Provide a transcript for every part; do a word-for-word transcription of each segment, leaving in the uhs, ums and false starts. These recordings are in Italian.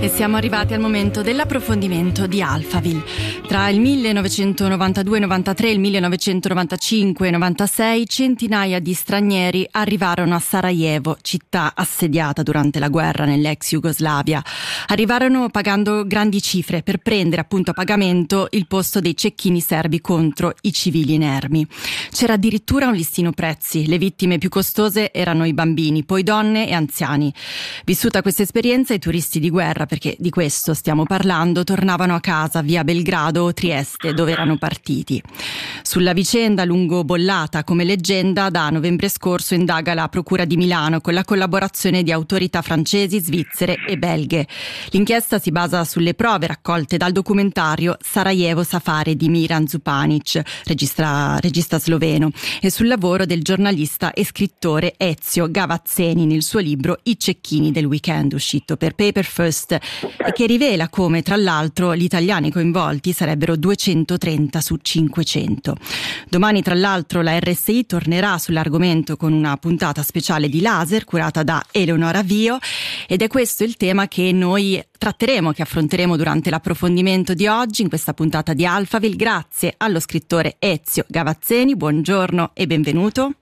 E siamo arrivati al momento dell'approfondimento di Alphaville. Tra il millenovecentonovantadue novantatré e il millenovecentonovantacinque novantasei centinaia di stranieri arrivarono a Sarajevo, città assediata durante la guerra nell'ex Jugoslavia. Arrivarono pagando grandi cifre per prendere appunto a pagamento il posto dei cecchini serbi contro i civili inermi. C'era addirittura un listino prezzi. Le vittime più costose erano i bambini, poi donne e anziani. Vissuta questa esperienza, i turisti di guerra, perché di questo stiamo parlando, tornavano a casa via Belgrado o Trieste, dove erano partiti. Sulla vicenda, lungo bollata come leggenda, da novembre scorso indaga la Procura di Milano con la collaborazione di autorità francesi, svizzere e belghe. L'inchiesta si basa sulle prove raccolte dal documentario Sarajevo Safari di Miran Zupanic, regista, regista sloveno, e sul lavoro del giornalista e scrittore Ezio Gavazzeni nel suo libro I cecchini del weekend, uscito per Paper First, e che rivela come, tra l'altro, gli italiani coinvolti sarebbero duecentotrenta su cinquecento. Domani, tra l'altro, la R S I tornerà sull'argomento con una puntata speciale di Laser curata da Eleonora Vio, ed è questo il tema che noi tratteremo, che affronteremo durante l'approfondimento di oggi in questa puntata di Alphaville. Grazie allo scrittore Ezio Gavazzeni, buongiorno e benvenuto.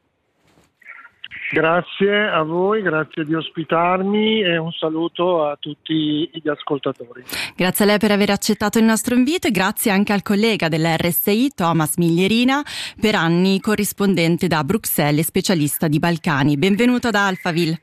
Grazie a voi, grazie di ospitarmi e un saluto a tutti gli ascoltatori. Grazie a lei per aver accettato il nostro invito e grazie anche al collega della R S I, Thomas Miglierina, per anni corrispondente da Bruxelles e specialista di Balcani. Benvenuto ad Alphaville.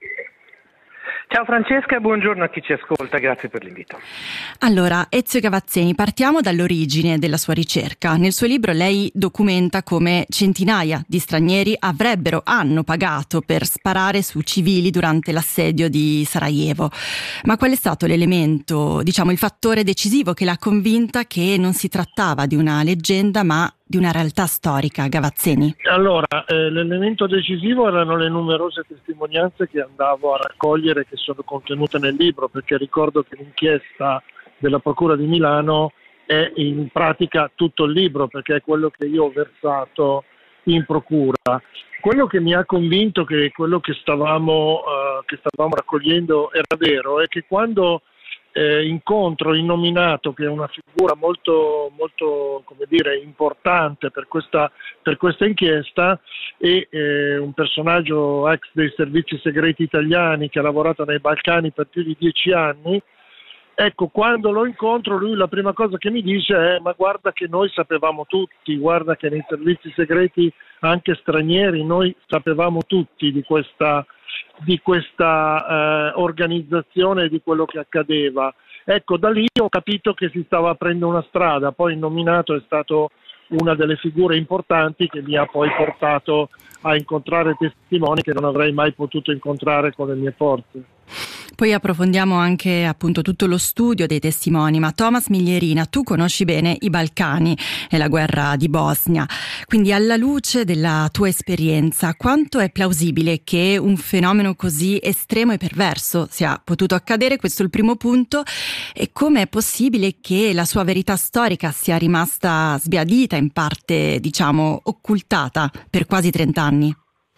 Ciao Francesca, buongiorno a chi ci ascolta, grazie per l'invito. Allora, Ezio Gavazzeni, partiamo dall'origine della sua ricerca. Nel suo libro lei documenta come centinaia di stranieri avrebbero, hanno pagato per sparare su civili durante l'assedio di Sarajevo. Ma qual è stato l'elemento, diciamo il fattore decisivo che l'ha convinta che non si trattava di una leggenda ma di una realtà storica, Gavazzeni? Allora, eh, l'elemento decisivo erano le numerose testimonianze che andavo a raccogliere, che sono contenute nel libro, perché ricordo che l'inchiesta della Procura di Milano è in pratica tutto il libro, perché è quello che io ho versato in procura. Quello che mi ha convinto che quello che stavamo, uh, che stavamo raccogliendo era vero è che quando Eh, incontro il nominato, che è una figura molto, molto come dire, importante per questa, per questa inchiesta, e eh, un personaggio ex dei servizi segreti italiani che ha lavorato nei Balcani per più di dieci anni. Ecco, quando lo incontro, lui la prima cosa che mi dice è: ma guarda che noi sapevamo tutti, guarda che nei servizi segreti anche stranieri noi sapevamo tutti di questa di questa eh, organizzazione e di quello che accadeva. Ecco, da lì ho capito che si stava aprendo una strada. Poi il nominato è stato una delle figure importanti che mi ha poi portato a incontrare testimoni che non avrei mai potuto incontrare con le mie forze. Poi approfondiamo anche appunto tutto lo studio dei testimoni, ma Thomas Miglierina, tu conosci bene i Balcani e la guerra di Bosnia, quindi alla luce della tua esperienza, quanto è plausibile che un fenomeno così estremo e perverso sia potuto accadere? Questo è il primo punto. E come è possibile che la sua verità storica sia rimasta sbiadita, in parte diciamo occultata per quasi trent'anni?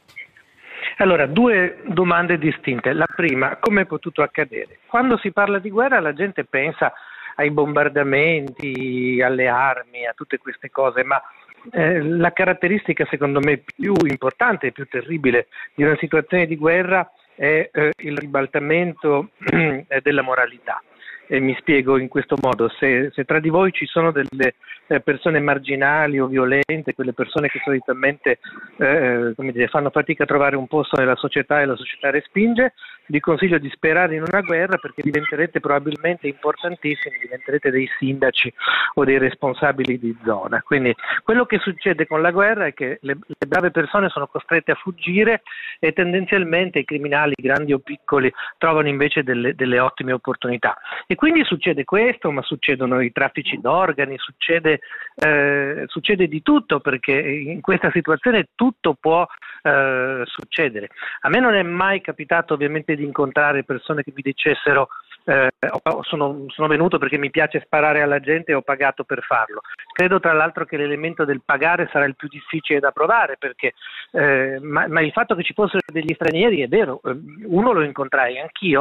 Allora, due domande distinte. La prima, come è potuto accadere? Quando si parla di guerra la gente pensa ai bombardamenti, alle armi, a tutte queste cose, ma eh, la caratteristica secondo me più importante e più terribile di una situazione di guerra è eh, il ribaltamento eh, della moralità. E mi spiego in questo modo: se, se tra di voi ci sono delle eh, persone marginali o violente, quelle persone che solitamente eh, come dire, fanno fatica a trovare un posto nella società e la società respinge, vi consiglio di sperare in una guerra, perché diventerete probabilmente importantissimi, diventerete dei sindaci o dei responsabili di zona. Quindi quello che succede con la guerra è che le, le brave persone sono costrette a fuggire e tendenzialmente i criminali, grandi o piccoli, trovano invece delle, delle ottime opportunità. E quindi succede questo, ma succedono i traffici d'organi, succede, eh, succede di tutto, perché in questa situazione tutto può eh, succedere. A me non è mai capitato ovviamente di incontrare persone che mi dicessero eh, sono, sono venuto perché mi piace sparare alla gente e ho pagato per farlo. Credo tra l'altro che l'elemento del pagare sarà il più difficile da provare, perché eh, ma, ma il fatto che ci fossero degli stranieri è vero, uno lo incontrai anch'io,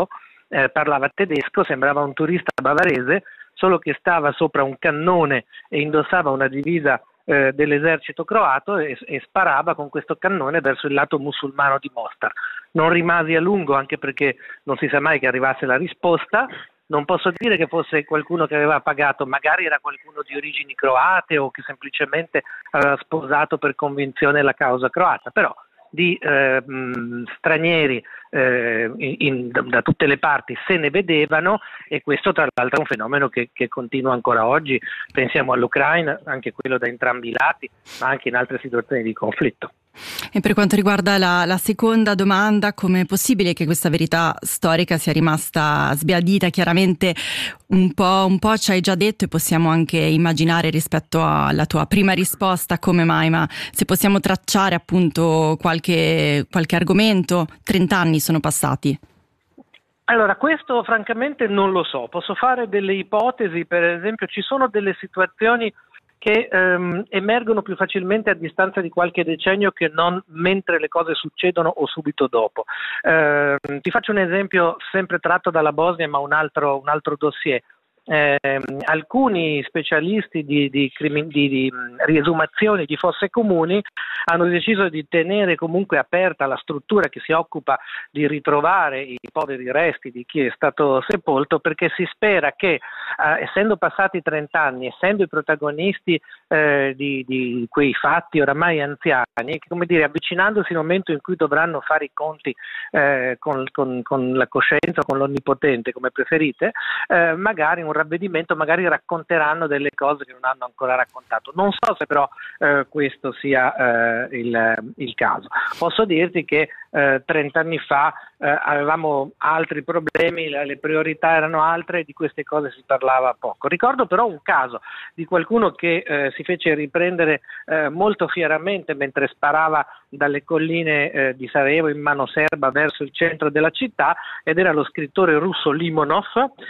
eh, parlava tedesco, sembrava un turista bavarese, solo che stava sopra un cannone e indossava una divisa eh, dell'esercito croato e, e sparava con questo cannone verso il lato musulmano di Mostar. Non rimasi a lungo, anche perché non si sa mai che arrivasse la risposta. Non posso dire che fosse qualcuno che aveva pagato, magari era qualcuno di origini croate o che semplicemente aveva sposato per convinzione la causa croata, però di eh, mh, stranieri eh, in, in, da tutte le parti se ne vedevano, e questo tra l'altro è un fenomeno che, che continua ancora oggi. Pensiamo all'Ucraina, anche quello da entrambi i lati, ma anche in altre situazioni di conflitto. E per quanto riguarda la, la seconda domanda, com'è possibile che questa verità storica sia rimasta sbiadita? Chiaramente un po', un po' ci hai già detto e possiamo anche immaginare rispetto alla tua prima risposta come mai, ma se possiamo tracciare appunto qualche, qualche argomento. trent'anni sono passati. Allora, questo francamente non lo so, posso fare delle ipotesi. Per esempio ci sono delle situazioni che ehm, emergono più facilmente a distanza di qualche decennio che non mentre le cose succedono o subito dopo. Eh, ti faccio un esempio sempre tratto dalla Bosnia, ma un altro, un altro dossier. Eh, alcuni specialisti di, di, crimi, di, di riesumazioni di fosse comuni hanno deciso di tenere comunque aperta la struttura che si occupa di ritrovare i poveri resti di chi è stato sepolto, perché si spera che eh, essendo passati trent'anni, essendo i protagonisti eh, di, di quei fatti oramai anziani, come dire, avvicinandosi il momento in cui dovranno fare i conti eh, con, con, con la coscienza, con l'onnipotente, come preferite, eh, magari un ravvedimento, magari racconteranno delle cose che non hanno ancora raccontato. Non so se però eh, questo sia eh, il, il caso. Posso dirti che eh, trent'anni fa eh, avevamo altri problemi, le, le priorità erano altre e di queste cose si parlava poco. Ricordo però un caso di qualcuno che eh, si fece riprendere eh, molto fieramente mentre sparava dalle colline eh, di Sarajevo in mano serba verso il centro della città, ed era lo scrittore russo Limonov,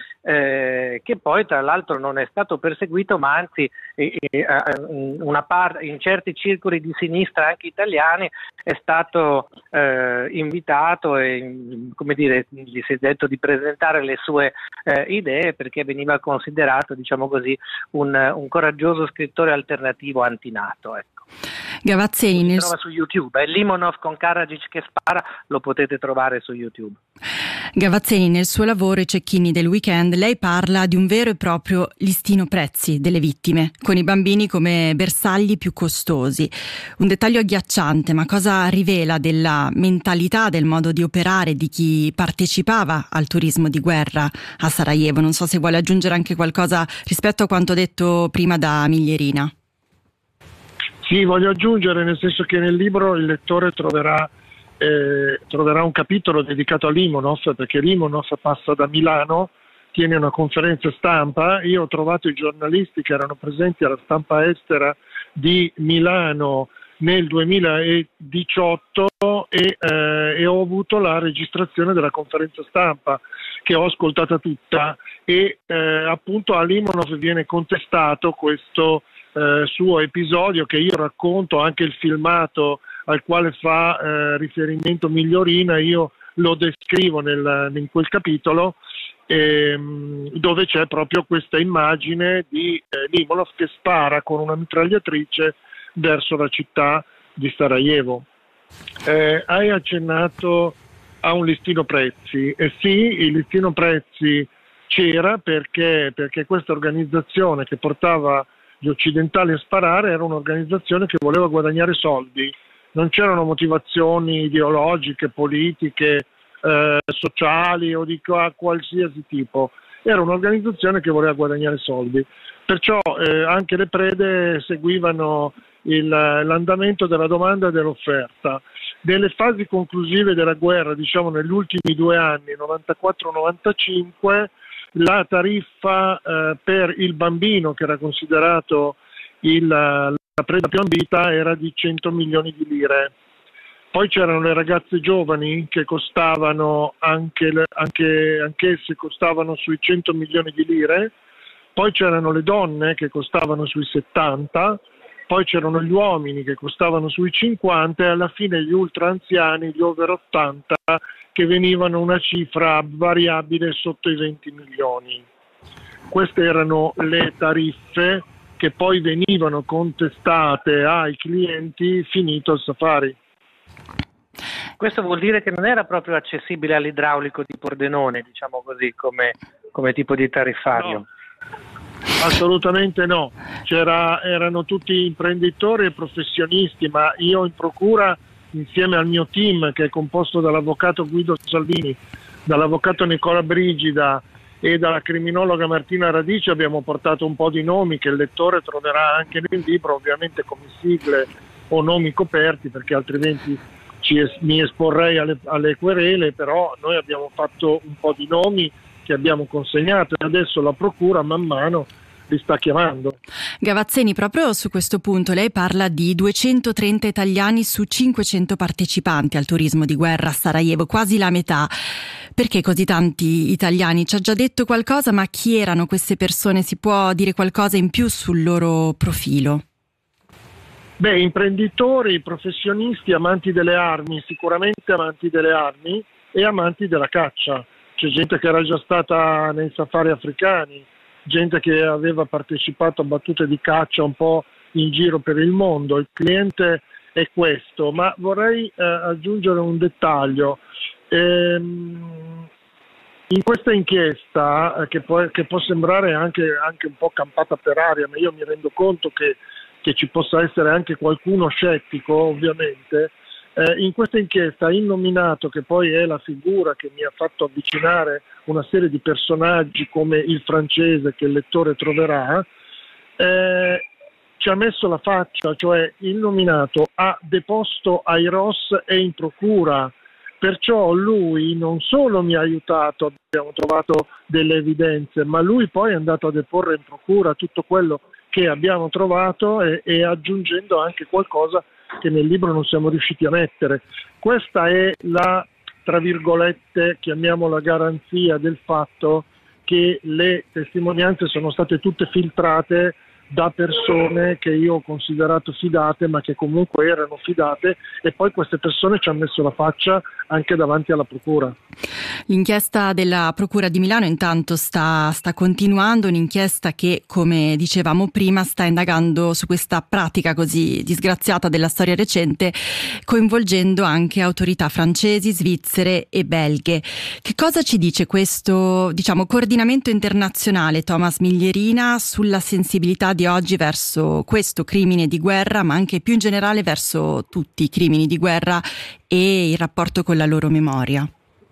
eh, che poi tra l'altro non è stato perseguito, ma anzi eh, eh, una parte, in certi circoli di sinistra anche italiani è stato eh, invitato e, come dire, gli si è detto di presentare le sue eh, idee, perché veniva considerato, diciamo così, un, un coraggioso scrittore alternativo antinato, ecco. Gavazzeni nel... si trova su YouTube, è Limonov con Karadzic che spara, lo potete trovare su YouTube. Gavazzeni, nel suo lavoro I cecchini del weekend, lei parla di un vero e proprio listino prezzi delle vittime, con i bambini come bersagli più costosi. Un dettaglio agghiacciante, ma cosa rivela della mentalità, del modo di operare di chi partecipava al turismo di guerra a Sarajevo? Non so se vuole aggiungere anche qualcosa rispetto a quanto detto prima da Miglierina. Sì, voglio aggiungere, nel senso che nel libro il lettore troverà, eh, troverà un capitolo dedicato a Limonov, perché Limonov passa da Milano, tiene una conferenza stampa. Io ho trovato i giornalisti che erano presenti alla stampa estera di Milano nel duemiladiciotto e, eh, e ho avuto la registrazione della conferenza stampa, che ho ascoltata tutta, e eh, appunto a Limonov viene contestato questo Eh, suo episodio, che io racconto, anche il filmato al quale fa eh, riferimento Migliorina, io lo descrivo nel, in quel capitolo, ehm, dove c'è proprio questa immagine di eh, Limonov che spara con una mitragliatrice verso la città di Sarajevo. Eh, hai accennato a un listino prezzi. Eh sì, il listino prezzi c'era perché, perché questa organizzazione che portava gli occidentali a sparare era un'organizzazione che voleva guadagnare soldi, non c'erano motivazioni ideologiche, politiche, eh, sociali o di qualsiasi tipo, era un'organizzazione che voleva guadagnare soldi, perciò eh, anche le prede seguivano il, l'andamento della domanda e dell'offerta. Nelle fasi conclusive della guerra, diciamo negli ultimi due anni, novantaquattro novantacinque, la tariffa eh, per il bambino, che era considerato il, la preda più ambita, era di cento milioni di lire. Poi c'erano le ragazze giovani che costavano anche, anche anch'esse costavano sui cento milioni di lire. Poi c'erano le donne che costavano sui settanta, poi c'erano gli uomini che costavano sui cinquanta e alla fine gli ultra anziani, gli over ottanta, che venivano una cifra variabile sotto i venti milioni. Queste erano le tariffe che poi venivano contestate ai clienti finito il safari. Questo vuol dire che non era proprio accessibile all'idraulico di Pordenone, diciamo così, come, come tipo di tariffario. No, assolutamente no. C'era, erano tutti imprenditori e professionisti, ma io in procura, insieme al mio team, che è composto dall'avvocato Guido Salvini, dall'avvocato Nicola Brigida e dalla criminologa Martina Radici, abbiamo portato un po' di nomi che il lettore troverà anche nel libro, ovviamente come sigle o nomi coperti, perché altrimenti ci es- mi esporrei alle, alle querele, però noi abbiamo fatto un po' di nomi che abbiamo consegnato e adesso la procura man mano li sta chiamando. Gavazzeni, proprio su questo punto lei parla di duecentotrenta italiani su cinquecento partecipanti al turismo di guerra a Sarajevo, quasi la metà. Perché così tanti italiani? Ci ha già detto qualcosa, ma chi erano queste persone? Si può dire qualcosa in più sul loro profilo? Beh, imprenditori, professionisti, amanti delle armi, sicuramente amanti delle armi e amanti della caccia. C'è gente che era già stata nei safari africani, gente che aveva partecipato a battute di caccia un po' in giro per il mondo. Il cliente è questo, ma vorrei eh, aggiungere un dettaglio. Ehm, in questa inchiesta, eh, che, può, che può sembrare anche, anche un po' campata per aria, ma io mi rendo conto che, che ci possa essere anche qualcuno scettico, ovviamente, eh, in questa inchiesta il nominato, che poi è la figura che mi ha fatto avvicinare una serie di personaggi come il francese che il lettore troverà, eh, ci ha messo la faccia, cioè il nominato ha deposto ai R O S e in procura, perciò lui non solo mi ha aiutato, abbiamo trovato delle evidenze, ma lui poi è andato a deporre in procura tutto quello che abbiamo trovato e, e aggiungendo anche qualcosa che nel libro non siamo riusciti a mettere. Questa è la, tra virgolette, chiamiamola garanzia del fatto che le testimonianze sono state tutte filtrate da persone che io ho considerato fidate, ma che comunque erano fidate, e poi queste persone ci hanno messo la faccia anche davanti alla procura. L'inchiesta della Procura di Milano intanto sta, sta continuando, un'inchiesta che, come dicevamo prima, sta indagando su questa pratica così disgraziata della storia recente, coinvolgendo anche autorità francesi, svizzere e belghe. Che cosa ci dice questo, diciamo, coordinamento internazionale, Thomas Miglierina, sulla sensibilità di oggi verso questo crimine di guerra, ma anche più in generale verso tutti i crimini di guerra e il rapporto con la loro memoria?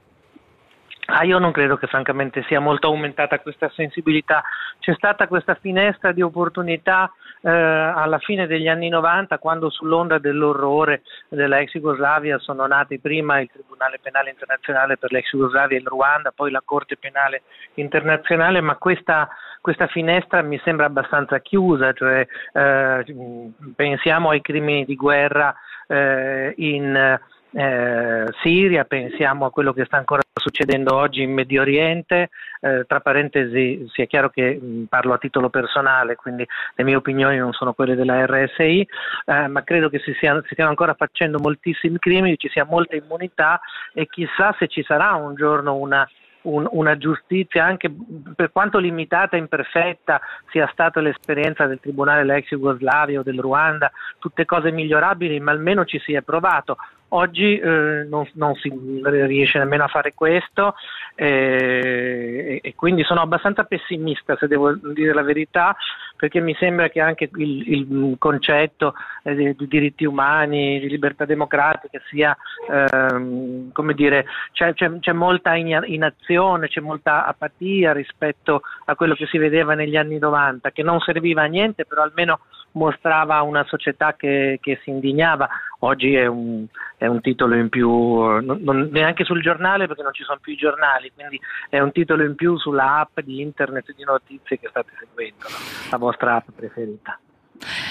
Ah, io non credo che francamente sia molto aumentata questa sensibilità. C'è stata questa finestra di opportunità eh, alla fine degli anni novanta, quando sull'onda dell'orrore della ex Jugoslavia sono nati prima il Tribunale Penale Internazionale per l'ex Jugoslavia e il Ruanda, poi la Corte Penale Internazionale, ma questa, questa finestra mi sembra abbastanza chiusa, cioè eh, pensiamo ai crimini di guerra eh, in Eh, Siria, pensiamo a quello che sta ancora succedendo oggi in Medio Oriente. Eh, tra parentesi, sia chiaro che mh, parlo a titolo personale, quindi le mie opinioni non sono quelle della R S I, eh, ma credo che si, sia, si stiano ancora facendo moltissimi crimini, ci sia molta immunità e chissà se ci sarà un giorno una Un, una giustizia, anche per quanto limitata e imperfetta sia stata l'esperienza del Tribunale dell'ex Jugoslavia o del Ruanda, tutte cose migliorabili, ma almeno ci si è provato. Oggi eh, non, non si riesce nemmeno a fare questo eh, e, e quindi sono abbastanza pessimista, se devo dire la verità, perché mi sembra che anche il, il concetto eh, di, di diritti umani, di libertà democratica sia, ehm, come dire, c'è, c'è, c'è molta inazione, c'è molta apatia rispetto a quello che si vedeva negli anni novanta, che non serviva a niente, però almeno mostrava una società che, che si indignava. Oggi è un, è un titolo in più, non, non, neanche sul giornale, perché non ci sono più i giornali, quindi è un titolo in più sulla app di internet di notizie che state seguendo, no? La vostra app preferita.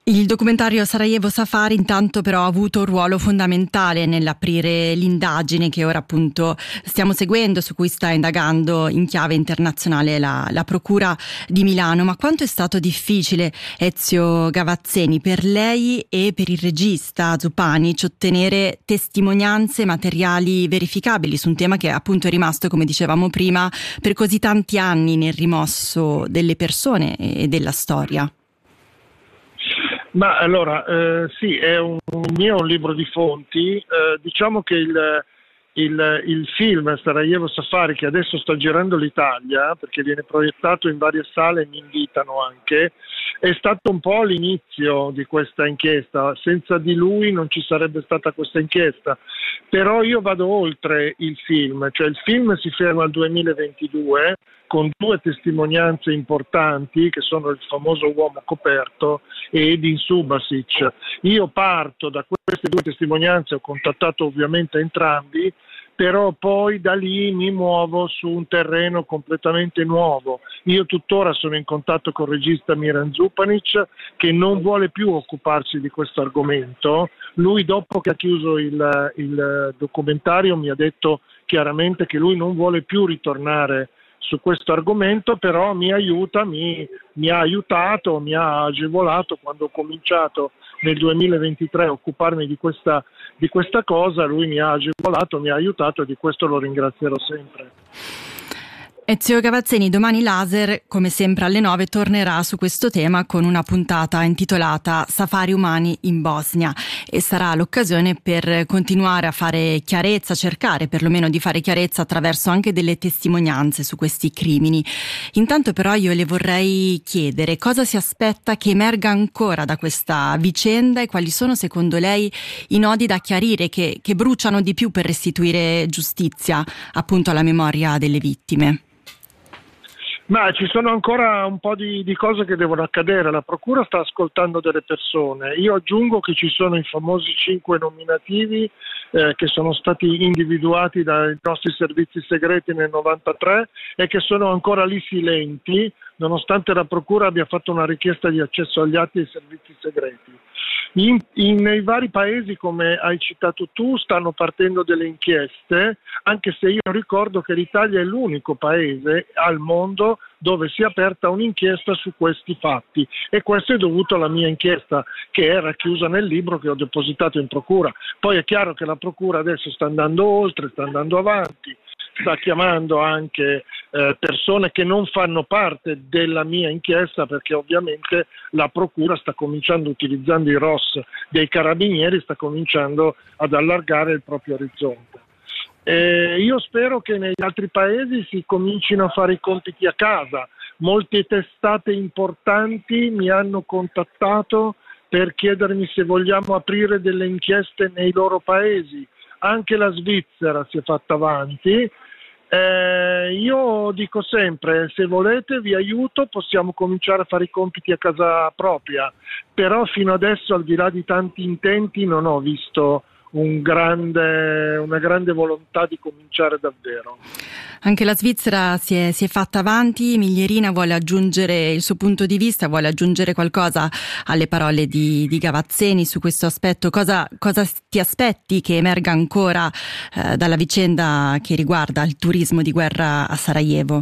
Il documentario Sarajevo Safari intanto però ha avuto un ruolo fondamentale nell'aprire l'indagine che ora appunto stiamo seguendo, su cui sta indagando in chiave internazionale la, la Procura di Milano. Ma quanto è stato difficile, Ezio Gavazzeni, per lei e per il regista Zupanic ottenere testimonianze materiali verificabili su un tema che appunto è rimasto, come dicevamo prima, per così tanti anni nel rimosso delle persone e della storia? Ma allora, eh, sì, è un, un mio un libro di fonti. Eh, diciamo che il, il, il film Sarajevo Safari, che adesso sta girando l'Italia, perché viene proiettato in varie sale e mi invitano anche, è stato un po' l'inizio di questa inchiesta. Senza di lui non ci sarebbe stata questa inchiesta. Però io vado oltre il film, cioè il film si ferma al duemilaventidue con due testimonianze importanti che sono il famoso uomo coperto e Edin Subasic. Io parto da queste due testimonianze, ho contattato ovviamente entrambi, però poi da lì mi muovo su un terreno completamente nuovo. Io tuttora sono in contatto con il regista Miran Zupanic, che non vuole più occuparsi di questo argomento. Lui, dopo che ha chiuso il, il documentario, mi ha detto chiaramente che lui non vuole più ritornare su questo argomento, però mi aiuta, mi, mi ha aiutato, mi ha agevolato quando ho cominciato nel duemilaventitré a occuparmi di questa, di questa cosa. Lui mi ha agevolato, mi ha aiutato e di questo lo ringrazierò sempre. Ezio Gavazzeni, domani Laser, come sempre alle nove, tornerà su questo tema con una puntata intitolata Safari umani in Bosnia e sarà l'occasione per continuare a fare chiarezza, cercare perlomeno di fare chiarezza attraverso anche delle testimonianze su questi crimini. Intanto però io le vorrei chiedere cosa si aspetta che emerga ancora da questa vicenda e quali sono secondo lei i nodi da chiarire che, che bruciano di più per restituire giustizia appunto alla memoria delle vittime. Ma ci sono ancora un po' di, di cose che devono accadere. La Procura sta ascoltando delle persone. Io aggiungo che ci sono i famosi cinque nominativi eh, che sono stati individuati dai nostri servizi segreti nel novantatré e che sono ancora lì silenti, nonostante la Procura abbia fatto una richiesta di accesso agli atti dei servizi segreti. In, in, nei vari paesi, come hai citato tu, stanno partendo delle inchieste, anche se io ricordo che l'Italia è l'unico paese al mondo dove si è aperta un'inchiesta su questi fatti, e questo è dovuto alla mia inchiesta che era chiusa nel libro che ho depositato in procura. Poi è chiaro che la Procura adesso sta andando oltre, sta andando avanti, sta chiamando anche eh, persone che non fanno parte della mia inchiesta, perché ovviamente la Procura sta cominciando, utilizzando i R O S dei carabinieri, sta cominciando ad allargare il proprio orizzonte. Eh, io spero che negli altri paesi si comincino a fare i compiti a casa. Molte testate importanti mi hanno contattato per chiedermi se vogliamo aprire delle inchieste nei loro paesi. Anche la Svizzera si è fatta avanti. Eh, io dico sempre, se volete vi aiuto, possiamo cominciare a fare i compiti a casa propria, però fino adesso, al di là di tanti intenti, non ho visto un grande, una grande volontà di cominciare davvero. Anche la Svizzera si è, si è fatta avanti. Miglierina vuole aggiungere il suo punto di vista, vuole aggiungere qualcosa alle parole di, di Gavazzeni su questo aspetto. Cosa, cosa ti aspetti che emerga ancora eh, dalla vicenda che riguarda il turismo di guerra a Sarajevo?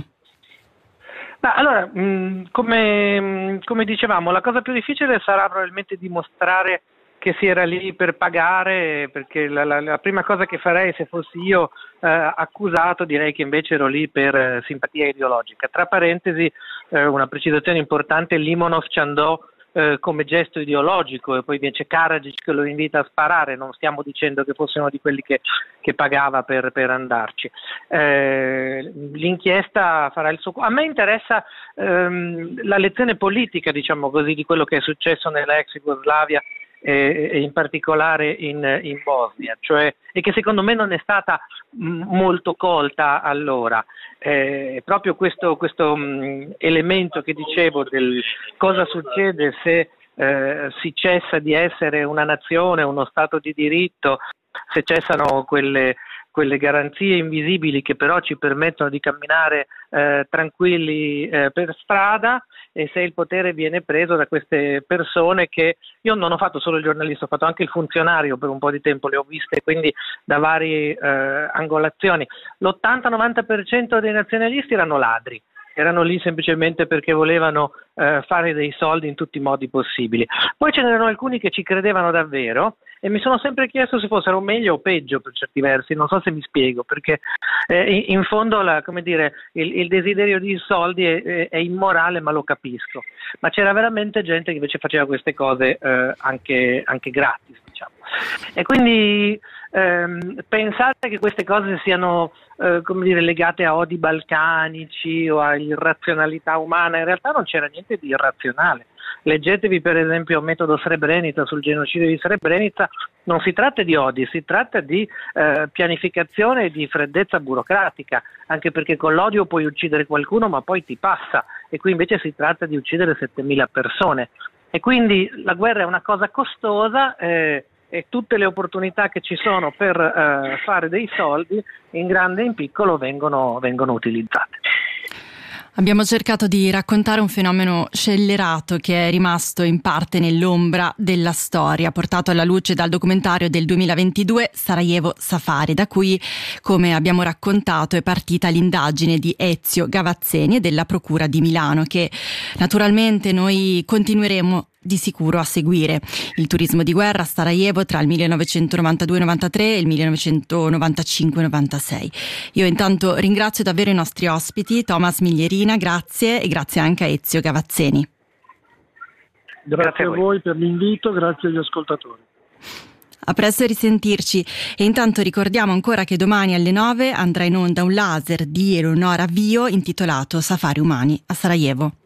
Ma allora, mh, come, mh, come dicevamo, la cosa più difficile sarà probabilmente dimostrare che si era lì per pagare, perché la, la, la prima cosa che farei se fossi io eh, accusato, direi che invece ero lì per eh, simpatia ideologica. Tra parentesi, eh, una precisazione importante: Limonov ci andò eh, come gesto ideologico, e poi invece Karadzic che lo invita a sparare. Non stiamo dicendo che fosse uno di quelli che, che pagava per, per andarci. Eh, l'inchiesta farà il suo. A me interessa ehm, la lezione politica, diciamo così, di quello che è successo nella ex Jugoslavia e in particolare in, in Bosnia, cioè, e che secondo me non è stata mh, molto colta allora. Eh, proprio questo, questo mh, elemento che dicevo del cosa succede se eh, si cessa di essere una nazione, uno Stato di diritto, se cessano quelle quelle garanzie invisibili che però ci permettono di camminare eh, tranquilli eh, per strada, e se il potere viene preso da queste persone che io non ho fatto solo il giornalista, ho fatto anche il funzionario per un po' di tempo, le ho viste quindi da varie eh, angolazioni. l'ottanta novanta per cento dei nazionalisti erano ladri, erano lì semplicemente perché volevano eh, fare dei soldi in tutti i modi possibili. Poi ce n'erano alcuni che ci credevano davvero e mi sono sempre chiesto se fossero meglio o peggio per certi versi, non so se mi spiego, perché eh, in fondo la, come dire, il, il desiderio di soldi è, è, è immorale, ma lo capisco. Ma c'era veramente gente che invece faceva queste cose eh, anche, anche gratis, diciamo. E quindi ehm, pensate che queste cose siano eh, come dire, legate a odi balcanici o a irrazionalità umana, in realtà non c'era niente di irrazionale. Leggetevi per esempio Metodo Srebrenica, sul genocidio di Srebrenica. Non si tratta di odi, si tratta di eh, pianificazione e di freddezza burocratica, anche perché con l'odio puoi uccidere qualcuno ma poi ti passa, e qui invece si tratta di uccidere settemila persone. E quindi la guerra è una cosa costosa eh, e tutte le opportunità che ci sono per eh, fare dei soldi, in grande e in piccolo, vengono, vengono utilizzate. Abbiamo cercato di raccontare un fenomeno scellerato che è rimasto in parte nell'ombra della storia, portato alla luce dal documentario del duemilaventidue Sarajevo Safari, da cui, come abbiamo raccontato, è partita l'indagine di Ezio Gavazzeni e della Procura di Milano, che naturalmente noi continueremo di sicuro a seguire. Il turismo di guerra a Sarajevo tra il millenovecentonovantadue novantatré e il millenovecentonovantacinque novantasei. Io intanto ringrazio davvero i nostri ospiti, Thomas Miglierina, grazie, e grazie anche a Ezio Gavazzeni. Grazie, grazie a voi. voi per l'invito, grazie agli ascoltatori. A presto e risentirci. E intanto ricordiamo ancora che domani alle nove andrà in onda un laser di Eleonora Vio intitolato Safari umani a Sarajevo.